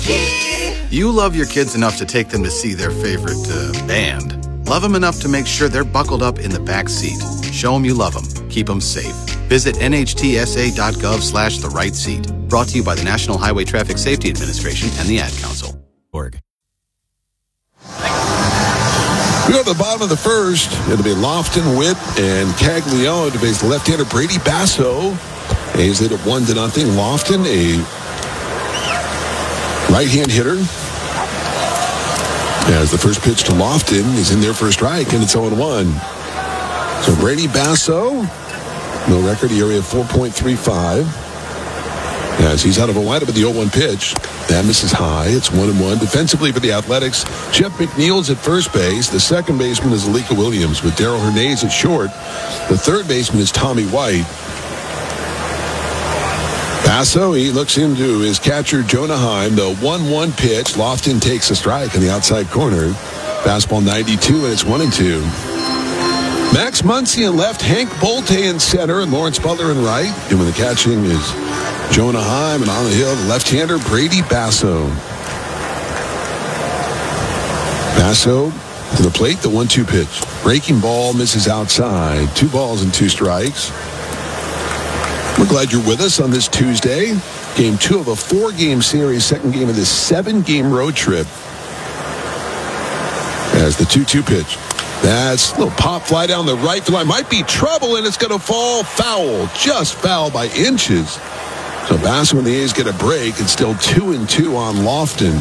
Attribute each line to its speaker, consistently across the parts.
Speaker 1: You love your kids enough to take them to see their favorite band. Love them enough to make sure they're buckled up in the back seat. Show them you love them. Keep them safe. Visit nhtsa.gov/the right seat. Brought to you by the National Highway Traffic Safety Administration and the Ad Council.
Speaker 2: We go to the bottom of the first. It'll be Lofton, Witt, and Caglione to face left-hander Brady Basso. A's lead at 1-0. Lofton, a right-hand hitter. As the first pitch to Lofton is in there for a strike, and it's 0-1. So Brady Basso, no record ERA of 4.35. As he's out of a windup at the 0-1 pitch. That misses high. It's 1-1. Defensively for the Athletics, Jeff McNeil's at first base. The second baseman is Alika Williams with Darrell Hernandez at short. The third baseman is Tommy White. Basso, he looks into his catcher, Jonah Heim. The 1-1 pitch. Lofton takes a strike in the outside corner. Fastball 92, and it's 1-2. Max Muncy in left, Hank Bolte in center, and Lawrence Butler in right. Doing the catching is Jonah Heim, and on the hill, the left-hander, Brady Basso. Basso to the plate, the 1-2 pitch. Breaking ball misses outside. 2 balls and 2 strikes. We're glad you're with us on this Tuesday. Game 2 of a 4-game series, second game of this 7-game road trip. As the 2-2 pitch. That's a little pop fly down the right line. Might be trouble, and it's going to fall foul. Just foul by inches. So Basso and the A's get a break. It's still 2-2 on Lofton.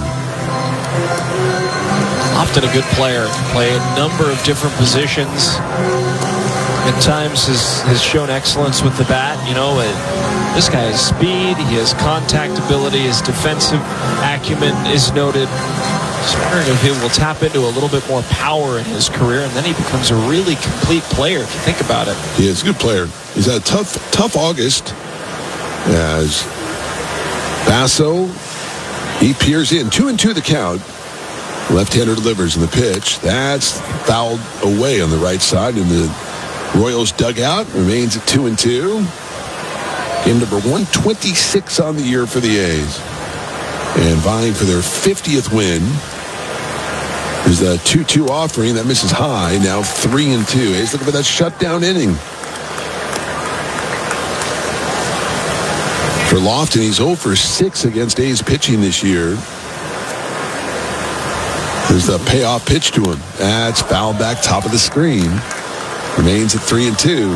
Speaker 3: Lofton, a good player. Play a number of different positions. At times has shown excellence with the bat. You know, this guy has speed. He has contact ability. His defensive acumen is noted. Just wondering if he will tap into a little bit more power in his career, and then he becomes a really complete player if you think about it.
Speaker 2: He is a good player. He's had a tough August as Basso, he peers in. 2-2 the count. Left-hander delivers in the pitch. That's fouled away on the right side, and the Royals dugout remains at 2-2. Game number 126 on the year for the A's. And vying for their 50th win is the 2-2 offering. That misses high. Now 3-2. A's looking for that shutdown inning. For Lofton, he's 0 for 6 against A's pitching this year. There's the payoff pitch to him. That's fouled back top of the screen. Remains at 3-2.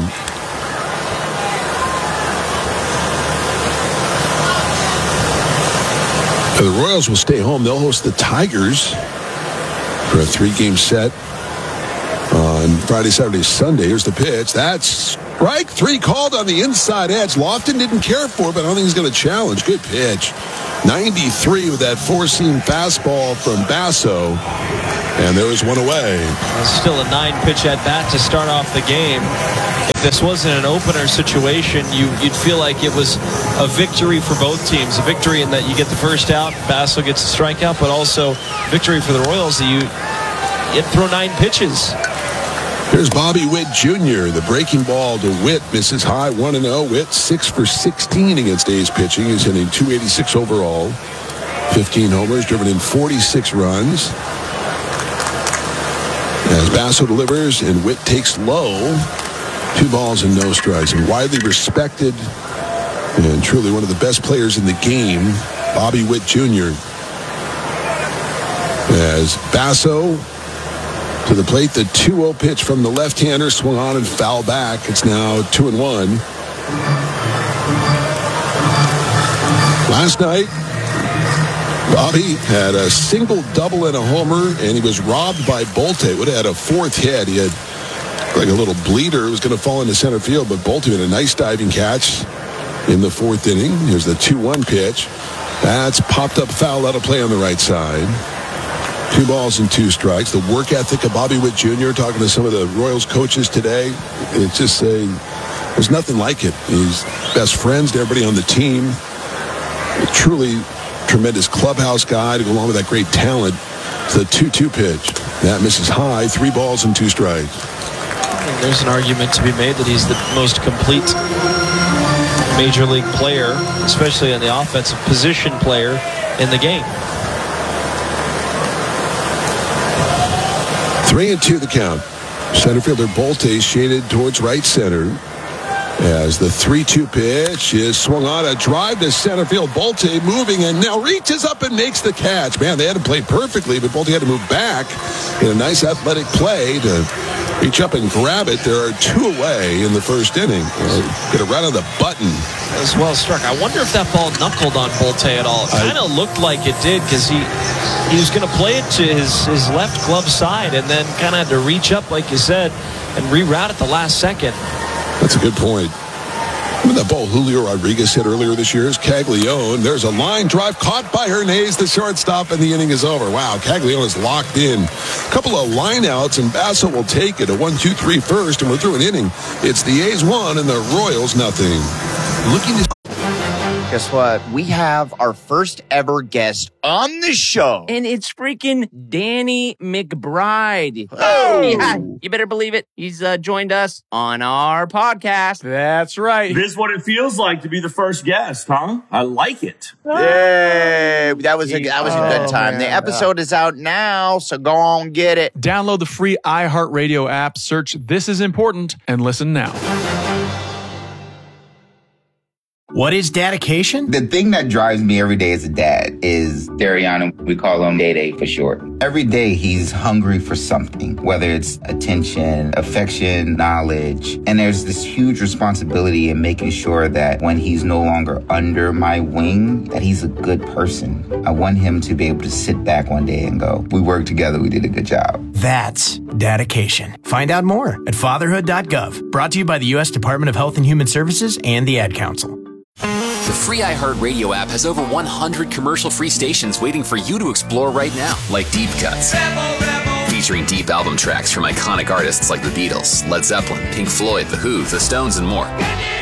Speaker 2: The Royals will stay home. They'll host the Tigers for a 3-game set on Friday, Saturday, Sunday. Here's the pitch. That's strike 3 called on the inside edge. Lofton didn't care for it, but I don't think he's going to challenge. Good pitch. 93 with that 4-seam fastball from Basso. And there was one away.
Speaker 3: Still a 9-pitch at-bat to start off the game. If this wasn't an opener situation, you'd feel like it was a victory for both teams. A victory in that you get the first out, Basso gets the strikeout, but also victory for the Royals that you throw 9 pitches.
Speaker 2: Here's Bobby Witt Jr. The breaking ball to Witt misses high, 1-0. Witt 6 for 16 against A's pitching. He's hitting 286 overall. 15 homers, driven in 46 runs. As Basso delivers and Witt takes low. 2 balls and no strikes. And widely respected and truly one of the best players in the game, Bobby Witt Jr. As Basso to the plate, the 2-0 pitch from the left-hander swung on and fouled back. It's now 2-1. Last night, Bobby had a single, double, and a homer, and he was robbed by Bolte. Would have had a 4th hit. He had like a little bleeder. It was going to fall into center field, but Bolte had a nice diving catch in the 4th inning. Here's the 2-1 pitch. That's popped up foul out of play on the right side. 2 balls and 2 strikes. The work ethic of Bobby Witt Jr., talking to some of the Royals coaches today, it's just saying there's nothing like it. He's best friends to everybody on the team. A truly tremendous clubhouse guy to go along with that great talent. It's the 2-2 pitch. That misses high. 3 balls and 2 strikes.
Speaker 3: There's an argument to be made that he's the most complete major league player, especially in the offensive position player in the game.
Speaker 2: 3-2 the count. Center fielder Bolte shaded towards right center. As the 3-2 pitch is swung on, a drive to center field. Bolte moving and now reaches up and makes the catch. Man, they had to play perfectly, but Bolte had to move back in a nice athletic play to reach up and grab it. There are 2 away in the first inning. Get it right on the button.
Speaker 3: That was well struck. I wonder if that ball knuckled on Bolte at all. It kind of looked like it did because he was going to play it to his left glove side and then kind of had to reach up, like you said, and reroute at the last second.
Speaker 2: That's a good point. Remember that ball Julio Rodriguez hit earlier this year is Caglione. There's a line drive caught by Hernandez, the shortstop, and the inning is over. Wow, Caglione is locked in. A couple of lineouts, and Basso will take it. A 1-2-3 first, and we're through an inning. It's the A's 1 and the Royals nothing.
Speaker 4: Looking to... Guess what? We have our first ever guest on the show.
Speaker 5: And it's freaking Danny McBride.
Speaker 4: Oh!
Speaker 5: Yeah, you better believe it. He's joined us on our podcast.
Speaker 6: That's right.
Speaker 7: This is what it feels like to be the first guest, huh? I like it.
Speaker 4: Yay! That was a good time.
Speaker 6: Man.
Speaker 4: The episode is out now, so go on get it.
Speaker 6: Download the free iHeartRadio app, search This Is Important, and listen now.
Speaker 8: What is dedication?
Speaker 9: The thing that drives me every day as a dad is Dariana. We call him Day for short. Every day he's hungry for something, whether it's attention, affection, knowledge. And there's this huge responsibility in making sure that when he's no longer under my wing, that he's a good person. I want him to be able to sit back one day and go, we worked together, we did a good job.
Speaker 8: That's dedication. Find out more at fatherhood.gov. Brought to you by the U.S. Department of Health and Human Services and the Ad Council.
Speaker 10: The free iHeartRadio app has over 100 commercial-free stations waiting for you to explore right now, like Deep Cuts, featuring deep album tracks from iconic artists like the Beatles, Led Zeppelin, Pink Floyd, The Who, The Stones, and more.